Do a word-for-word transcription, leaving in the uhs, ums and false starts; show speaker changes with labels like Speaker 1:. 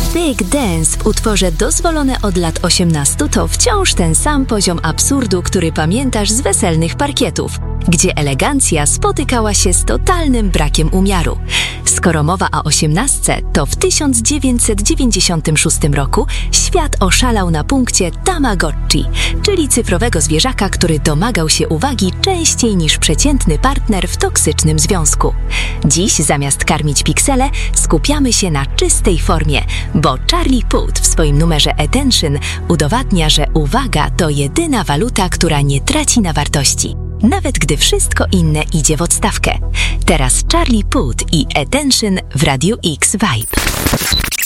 Speaker 1: Big Dance w utworze dozwolone od lat osiemnastu to wciąż ten sam poziom absurdu, który pamiętasz z weselnych parkietów, gdzie elegancja spotykała się z totalnym brakiem umiaru. Skoro mowa o osiemnastce, to w tysiąc dziewięćset dziewięćdziesiątym szóstym roku świat oszalał na punkcie Tamagotchi, czyli cyfrowego zwierzaka, który domagał się uwagi częściej niż przeciętny partner w toksycznym związku. Dziś zamiast karmić piksele, skupiamy się na czystej formie, bo Charlie Puth w swoim numerze Attention udowadnia, że uwaga to jedyna waluta, która nie traci na wartości, nawet gdy wszystko inne idzie w odstawkę. Teraz Charlie Puth i Attention w Radiu X Vibe.